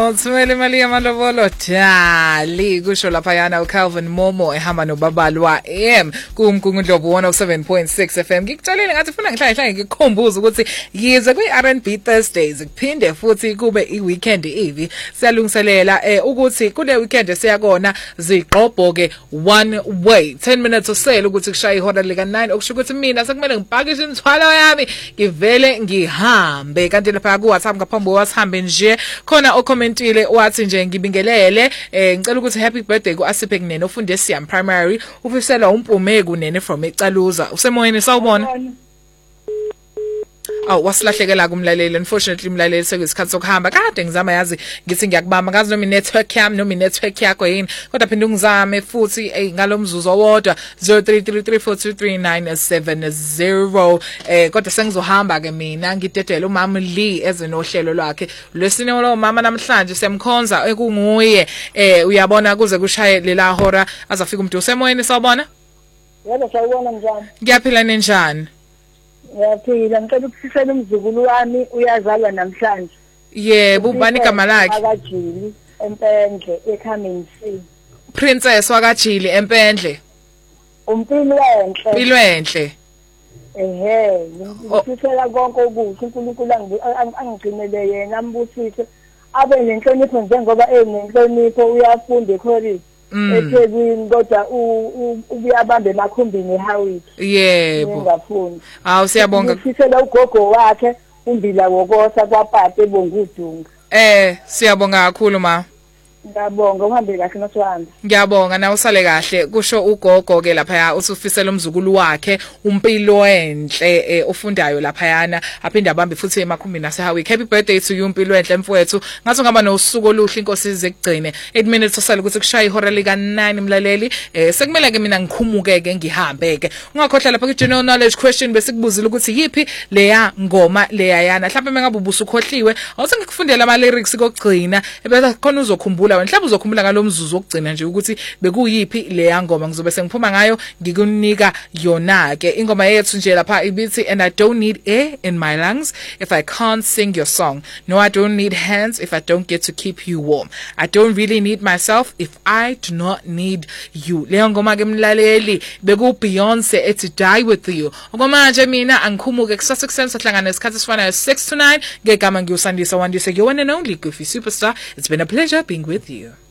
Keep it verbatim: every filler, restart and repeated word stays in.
Thumela imali yamalobolo dali kusho laphayana uCalvin Momo ehamba nobabalwa A M kumgungundlovu one oh seven point six F M. Ngikutshalile ngathi ufuna ngihlale hlale ngikukhumbuze ukuthi yize kwi R and B Thursdays kuphinde futhi kube iweekend eve siyalungiselela eh ukuthi kule weekend siyakona zigqobhoke one way ten minutes osele ukuthi kushaya ihora lika nine okusho ukuthi mina sekumele ngipakishe imithwalo yami ngivele ngihambe kanti lapha ku WhatsApp ngaphambi kwasihambe nje khona ocommentile wathi nje ngibingelele eh ngicela ukuthi happy birthday ku Asiphe kunene ufunde Siam Primary ufisela umpume kunene from eCaluza usemoyeni sawubona. Aw wasilahlekela kumlaleli unfortunately umlaleli sekuyisikhathi sokuhamba kade ngizama yazi ngithi ngiyakubamba ngazi noma network yami noma network yakho yini kodwa phinde ungizame futhi eh ngalomzuzu owodwa zero three three three four two three nine seven zero eh kodwa sengizohamba ke mina ngidedela umama Lee ezenohlelo lwakhe lwesine lo mama namhlanje semkhonza ekunguye eh uyabona kuze kushaye lela hora azafika umuntu usemoyeni sawubona. Yebo sawubona njani? Ngiyaphila nenjani? Yaphila ngicela ukusisela umzukulu wami uyazalwa namhlanje. Yebo ubani igama lakhe? Akajili Empendle eKhamenisi. Princess wakajili Empendle. Umpilo enhle. Impilo enhle. Ehhe, ngifisela konke okuhle uNkulunkulu angigcinele yena ambusise abe nenhlonipho njengoba enenhlonipho uyafunda eChorus. eThekwini kodwa ubuyabamba emakhumbini eHawiti. Yebo. Ngingafuni. Hawu siyabonga. Ngifisela ugogo wakhe umbila wokosa kwaPate ebongudunga. Eh siyabonga kakhulu ma. Ngiyabonga uhambe kahle noswami. Ngiyabonga na usale kahle kusho ugogo ke lapha usufisela umzukulu wakhe umpilo enhle ofundayo lapha yana aphinde abambe futhi emakhumbini aseHawiki. Happy birthday to you umpilo enhle mfowethu. Ngathi ngaba nosuku oluhle inkosi izekugcine. eight minutes osale ukuthi kushaya ihora lika nine mlaleli eh sekumele ke mina ngikhumuke ke ngihambe ke. Ungakhohlwa lapha ku general knowledge question besikubuzile ukuthi yipi leya ngoma leya yana. Mhlawumbe mengabe ubusukhohliwe awuthi ngikufundela ama lyrics kokugcina ebese khona uzokhumbula mhlawumbe uzokhumbula ngalomzuzu wokugcina nje ukuthi bekuyiphi leya ngoma ngizobe sengiphuma ngayo ngikunika yona ke ingoma yethu nje lapha ibithi and I don't need air in my lungs if I can't sing your song. No, I don't need hands if I don't get to keep you warm. I don't really need myself if I do not need you. Leyo ngoma ke mlaleli beku Beyonce ethi Die With You. Ngokumanje mina angikhumuke kusasa kusenza hlangana nesikhathi sifanayo six to nine ngegama ngiyusandisa wandise you one and only Goofy Superstar. It's been a pleasure being with you.